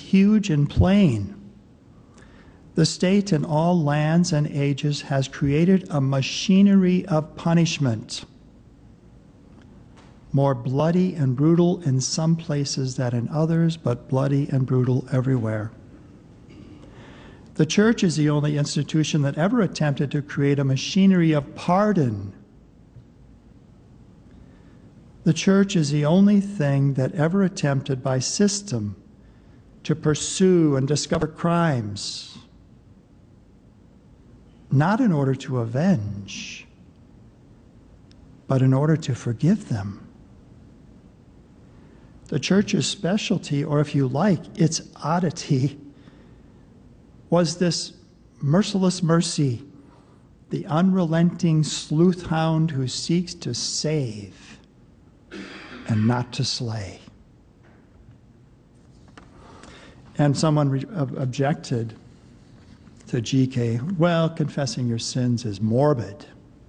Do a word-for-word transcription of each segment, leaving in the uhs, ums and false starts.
huge and plain. The state in all lands and ages has created a machinery of punishment, more bloody and brutal in some places than in others, but bloody and brutal everywhere. The church is the only institution that ever attempted to create a machinery of pardon. The church is the only thing that ever attempted by system to pursue and discover crimes, not in order to avenge, but in order to forgive them. The church's specialty, or if you like, its oddity, was this merciless mercy, the unrelenting sleuth hound who seeks to save and not to slay. And someone re- objected to G K, well, confessing your sins is morbid.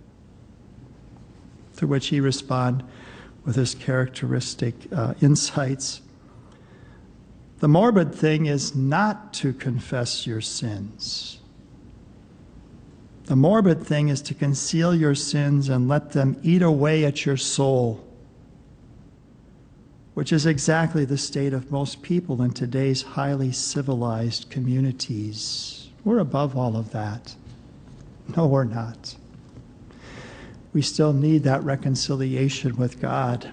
To which he responded with his characteristic uh, insights. The morbid thing is not to confess your sins. The morbid thing is to conceal your sins and let them eat away at your soul, which is exactly the state of most people in today's highly civilized communities. We're above all of that. No, we're not. We still need that reconciliation with God.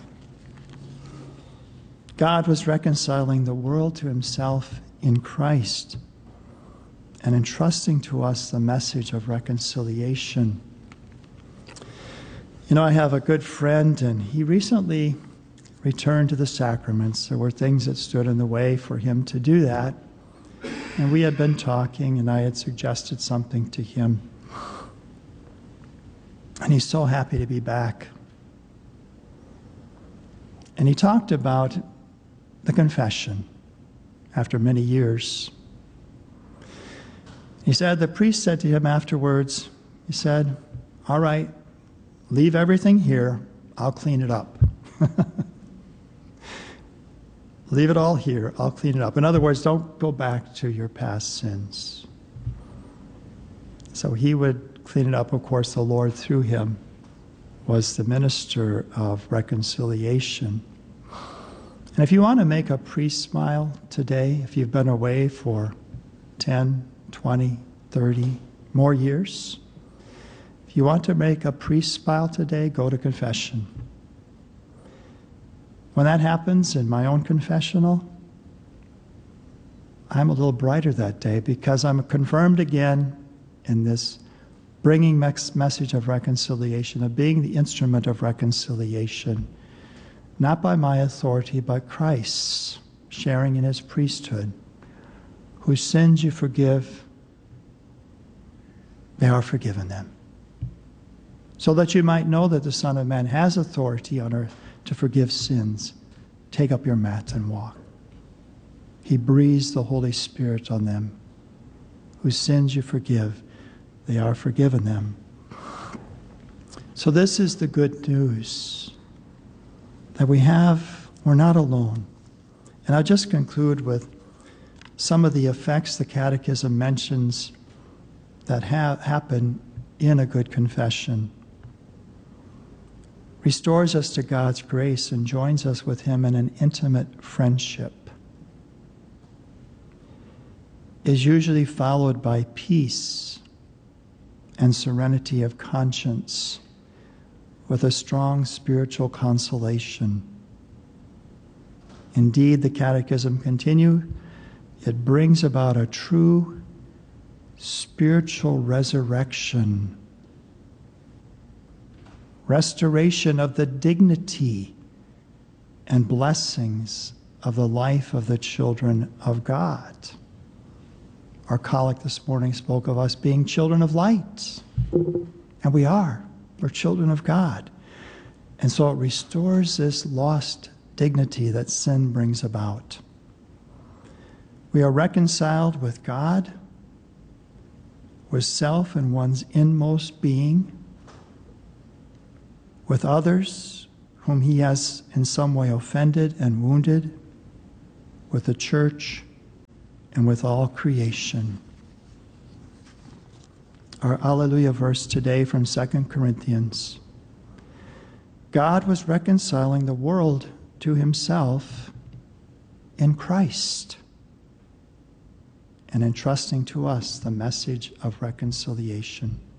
God was reconciling the world to himself in Christ and entrusting to us the message of reconciliation. You know, I have a good friend, and he recently returned to the sacraments. There were things that stood in the way for him to do that. And we had been talking, and I had suggested something to him. And he's so happy to be back. And he talked about the confession after many years. He said, the priest said to him afterwards, he said, all right, leave everything here, I'll clean it up. Leave it all here, I'll clean it up. In other words, don't go back to your past sins. So he would clean it up. Of course, the Lord through him was the minister of reconciliation. And if you want to make a priest smile today, if you've been away for ten, twenty, thirty more years, if you want to make a priest smile today, go to confession. When that happens in my own confessional, I'm a little brighter that day because I'm confirmed again in this bringing message of reconciliation, of being the instrument of reconciliation, not by my authority, but Christ's, sharing in his priesthood. Whose sins you forgive, they are forgiven them. So that you might know that the Son of Man has authority on earth to forgive sins, take up your mat and walk. He breathes the Holy Spirit on them. Whose sins you forgive, they are forgiven them. So this is the good news, that we have, we're not alone. And I'll just conclude with some of the effects the Catechism mentions that ha- happen in a good confession. Restores us to God's grace and joins us with him in an intimate friendship. Is usually followed by peace and serenity of conscience with a strong spiritual consolation. Indeed, the Catechism continues, it brings about a true spiritual resurrection, restoration of the dignity and blessings of the life of the children of God. Our collect this morning spoke of us being children of light, and we are. We're children of God. And so it restores this lost dignity that sin brings about. We are reconciled with God, with self and one's inmost being, with others whom he has in some way offended and wounded, with the church, and with all creation. Our Alleluia verse today from Second Corinthians. God was reconciling the world to himself in Christ and entrusting to us the message of reconciliation.